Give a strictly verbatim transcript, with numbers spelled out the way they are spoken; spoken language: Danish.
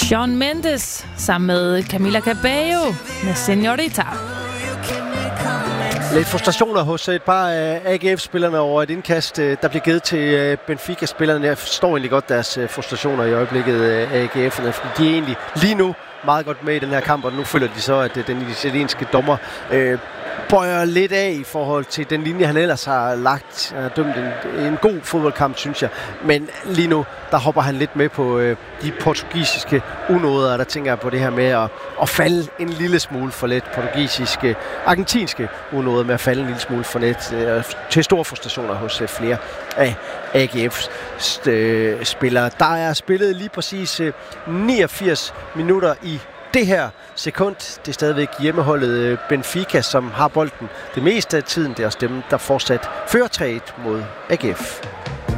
Shawn Mendes sammen med Camila Cabello med Señorita. Lidt frustrationer hos et par af A G F-spillerne over et indkast, der bliver givet til Benfica-spillerne. Jeg forstår egentlig godt deres frustrationer i øjeblikket, A G F'erne, fordi de er egentlig lige nu meget godt med i den her kamp, og nu føler de så, at den italienske dommer øh, bøjer lidt af i forhold til den linje, han ellers har lagt. Han har dømt en, en god fodboldkamp, synes jeg. Men lige nu, der hopper han lidt med på øh, de portugisiske unåder, der tænker jeg på det her med at, at falde en lille smule for let. Portugisiske, argentinske unåder med at falde en lille smule for let. Øh, til store frustrationer hos øh, flere af A G F's øh, spillere. Der er spillet lige præcis øh, niogfirs minutter i det her sekund. Det er stadigvæk hjemmeholdet Benfica, som har bolden det meste af tiden. Det er også dem, der fortsat fører tre et mod A G F.